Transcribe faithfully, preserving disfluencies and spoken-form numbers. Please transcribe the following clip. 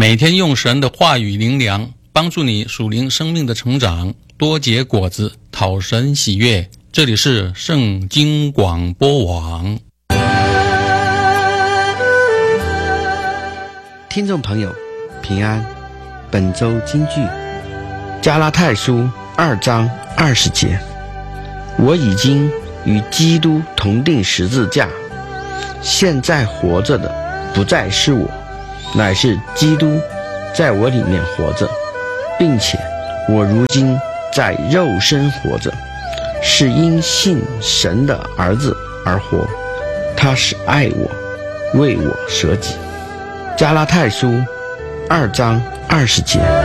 每天用神的话语灵粮，帮助你属灵生命的成长，多结果子，讨神喜悦。这里是圣经广播网。 听众朋友平安，本周金句加拉太书二章二十节，我已经与基督同定十字架，现在活着的不再是我，乃是基督在我里面活着，并且我如今在肉身活着，是因信神的儿子而活，他是爱我，为我舍己。加拉太书二章二十节。